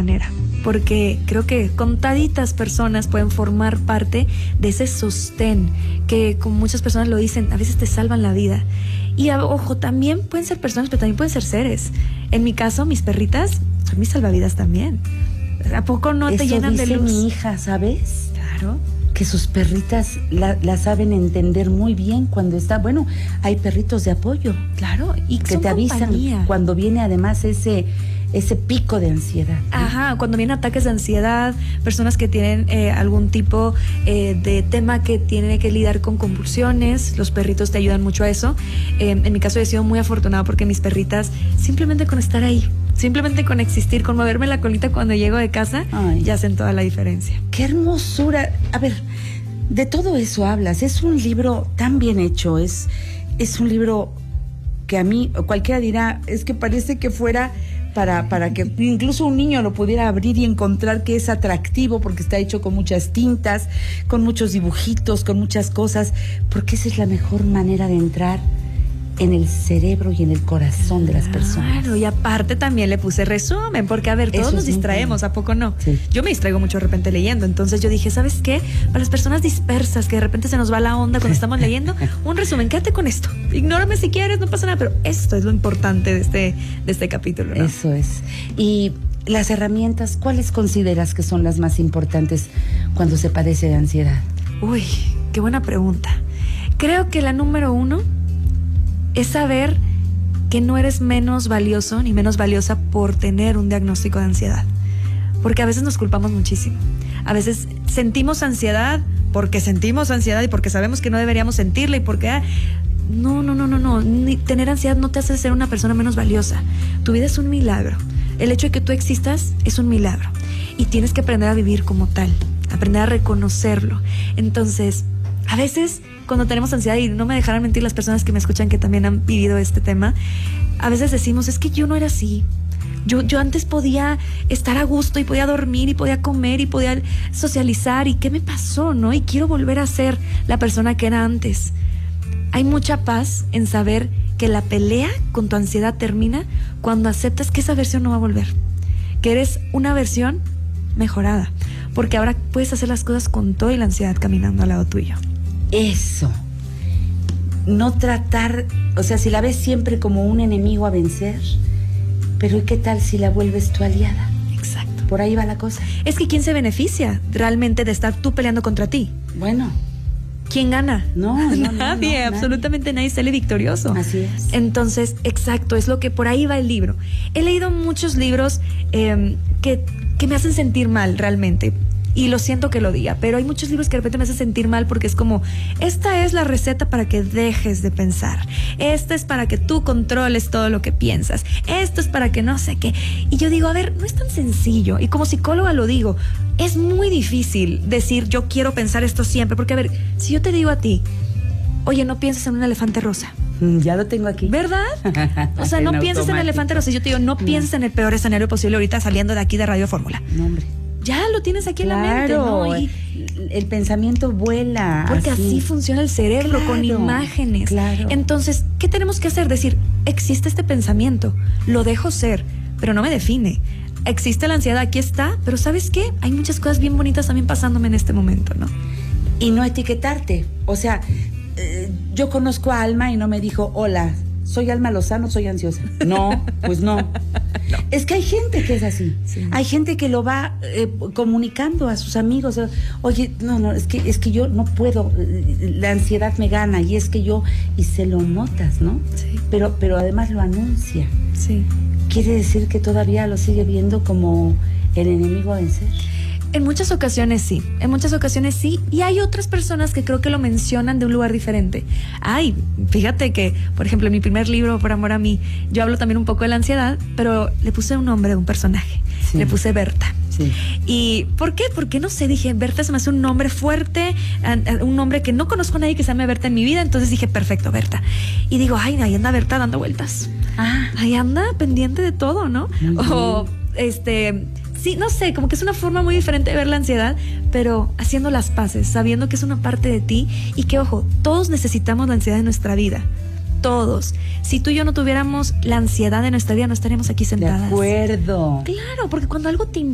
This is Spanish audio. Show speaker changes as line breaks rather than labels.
manera, porque creo que contaditas personas pueden formar parte de ese sostén que, como muchas personas lo dicen, a veces te salvan la vida. Y ojo, también pueden ser personas, pero también pueden ser seres. En mi caso, mis perritas son mis salvavidas también. ¿A poco no te llenan de luz?
Mi hija, ¿sabes?
Claro.
Que sus perritas la saben entender muy bien cuando está... Bueno, hay perritos de apoyo.
Claro, y
que te avisan cuando viene además ese pico de ansiedad, ¿no?
Ajá, cuando vienen ataques de ansiedad, personas que tienen algún tipo de tema que tiene que lidiar con convulsiones, los perritos te ayudan mucho a eso. En mi caso he sido muy afortunada porque mis perritas, simplemente con estar ahí, simplemente con existir, con moverme la colita cuando llego de casa, ya hacen toda la diferencia.
¡Qué hermosura! A ver, de todo eso hablas. Es un libro tan bien hecho, es un libro que a mí, cualquiera dirá, es que parece que fuera para que incluso un niño lo pudiera abrir y encontrar que es atractivo, porque está hecho con muchas tintas, con muchos dibujitos, con muchas cosas, porque esa es la mejor manera de entrar en el cerebro y en el corazón de las personas.
Claro, y aparte también le puse resumen, porque a ver, todos nos distraemos, ¿a poco no?
Sí.
Yo me distraigo mucho de repente leyendo, entonces yo dije, ¿sabes qué? Para las personas dispersas, que de repente se nos va la onda cuando estamos leyendo, un resumen, quédate con esto, ignórame si quieres, no pasa nada, pero esto es lo importante de este capítulo, ¿no?
Eso es. Y las herramientas, ¿cuáles consideras que son las más importantes cuando se padece de ansiedad?
Uy, qué buena pregunta. Creo que la número 1 es saber que no eres menos valioso ni menos valiosa por tener un diagnóstico de ansiedad. Porque a veces nos culpamos muchísimo. A veces sentimos ansiedad porque sentimos ansiedad y porque sabemos que no deberíamos sentirla y porque... No. Tener ansiedad no te hace ser una persona menos valiosa. Tu vida es un milagro. El hecho de que tú existas es un milagro. Y tienes que aprender a vivir como tal. Aprender a reconocerlo. Entonces, a veces... cuando tenemos ansiedad, y no me dejarán mentir las personas que me escuchan que también han vivido este tema, a veces decimos, es que yo no era así. Yo antes podía estar a gusto y podía dormir y podía comer y podía socializar, y ¿qué me pasó, no? Y quiero volver a ser la persona que era antes. Hay mucha paz en saber que la pelea con tu ansiedad termina cuando aceptas que esa versión no va a volver, que eres una versión mejorada, porque ahora puedes hacer las cosas con todo y la ansiedad caminando al lado tuyo.
Eso, no tratar, o sea, si la ves siempre como un enemigo a vencer, pero ¿y qué tal si la vuelves tu aliada?
Exacto.
Por ahí va la cosa.
Es que ¿quién se beneficia realmente de estar tú peleando contra ti?
Bueno.
¿Quién gana?
Nadie,
absolutamente nadie sale victorioso.
Así es.
Entonces, exacto, es lo que por ahí va el libro. He leído muchos libros que me hacen sentir mal realmente. Y lo siento que lo diga, pero hay muchos libros que de repente me hacen sentir mal porque es como, esta es la receta para que dejes de pensar. Esta es para que tú controles todo lo que piensas. Esto es para que no sé qué. Y yo digo, a ver, no es tan sencillo. Y como psicóloga lo digo, es muy difícil decir, yo quiero pensar esto siempre. Porque, a ver, si yo te digo a ti, oye, no pienses en un elefante rosa.
Ya lo tengo aquí.
¿Verdad? O sea, no pienses en el elefante rosa. Yo te digo, no pienses en el peor escenario posible ahorita saliendo de aquí de Radio Fórmula.
No, hombre.
Ya lo tienes aquí en la mente, ¿no? Y
el pensamiento vuela.
Porque así funciona el cerebro, con imágenes.
Claro.
Entonces, ¿qué tenemos que hacer? Decir, existe este pensamiento, lo dejo ser, pero no me define. Existe la ansiedad, aquí está, pero ¿sabes qué? Hay muchas cosas bien bonitas también pasándome en este momento, ¿no?
Y no etiquetarte. O sea, yo conozco a Alma y no me dijo, hola, soy Alma Lozano, soy ansiosa. No, pues no. Es que hay gente que es así. Sí. Hay gente que lo va comunicando a sus amigos. Oye, no, es que yo no puedo, la ansiedad me gana y es que yo, y se lo notas, ¿no?
Sí.
Pero además lo anuncia.
Sí.
Quiere decir que todavía lo sigue viendo como el enemigo a vencer.
En muchas ocasiones sí, y hay otras personas que creo que lo mencionan de un lugar diferente. Ay, fíjate que, por ejemplo, en mi primer libro, Por amor a mí, yo hablo también un poco de la ansiedad, pero le puse un nombre de un personaje, sí. Le puse Berta.
Sí.
¿Y por qué? Porque no sé, dije, Berta se me hace un nombre fuerte, un nombre que no conozco a nadie que se llame Berta en mi vida, entonces dije, perfecto, Berta. Y digo, ay, ahí anda Berta dando vueltas. Ahí anda pendiente de todo, ¿no? O, sí, no sé, como que es una forma muy diferente de ver la ansiedad, pero haciendo las paces, sabiendo que es una parte de ti y que, ojo, todos necesitamos la ansiedad en nuestra vida. Todos. Si tú y yo no tuviéramos la ansiedad en nuestra vida, no estaríamos aquí sentadas.
De acuerdo.
Claro, porque cuando algo te